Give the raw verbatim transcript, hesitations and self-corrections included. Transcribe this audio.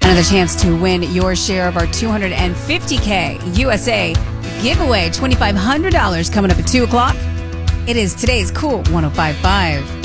Another chance to win your share of our two hundred fifty K U S A giveaway. twenty-five hundred dollars coming up at two o'clock. It is today's Cool one oh five point five.